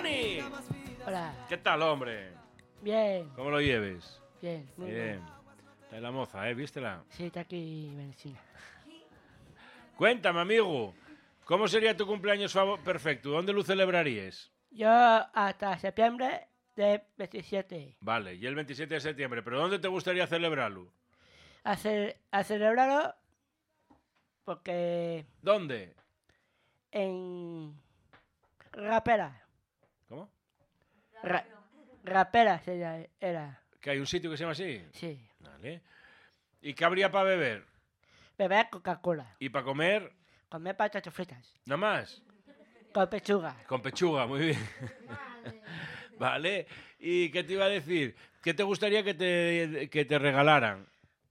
¡Dani! Hola. ¿Qué tal, hombre? Bien, ¿Cómo lo lleves? bien, muy bien. Está la moza, ¿Vístela? Sí, está aquí medicina. Cuéntame, amigo. ¿Cómo sería tu cumpleaños perfecto? ¿Dónde lo celebrarías? Yo hasta septiembre de 27. Vale, y el 27 de septiembre. ¿Pero dónde te gustaría celebrarlo? A celebrarlo porque ¿Dónde? en Rapera. ¿Cómo? Rapera era. ¿Que hay un sitio que se llama así? Sí. Vale. ¿Y qué habría para beber? Beber Coca-Cola. ¿Y para comer? Comer patatas fritas. ¿Nada más? Con pechuga. Con pechuga, muy bien. Vale. ¿Y qué te iba a decir? ¿Qué te gustaría que te regalaran?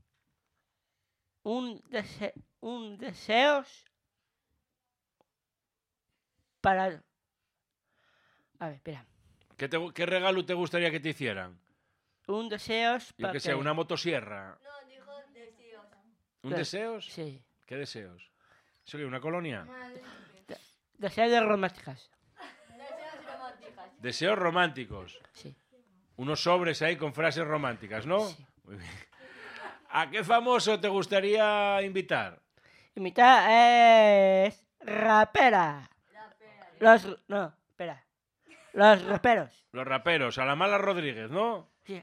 Un deseos para... A ver, espera. ¿Qué regalo te gustaría que te hicieran? Un deseos Yo para que sé, una motosierra. No, dijo deseos. ¿Un Claro. deseos? Sí. ¿Qué deseos? ¿Eso qué? ¿Una colonia? Deseos de románticas. Deseos románticas. Deseos románticos. Sí. Unos sobres ahí con frases románticas, ¿no? Sí. Muy bien. ¿A qué famoso te gustaría invitar? Y mitad es rapera. No, espera. Los raperos. Los raperos, a la Mala Rodríguez, ¿no? Sí.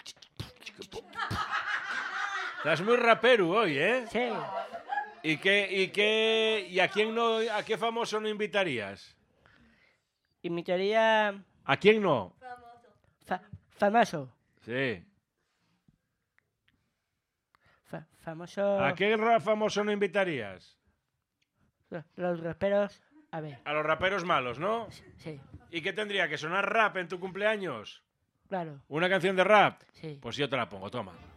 Estás muy rapero hoy, ¿eh? Sí. ¿Y a qué famoso no invitarías? Imitaría ¿A quién no? Famoso. famoso. Sí. Famoso. ¿A qué famoso no invitarías? Los raperos. A ver. A los raperos malos, ¿no? Sí. ¿Y qué tendría que sonar rap en tu cumpleaños? Claro. ¿Una canción de rap? Sí. Pues yo te la pongo, toma.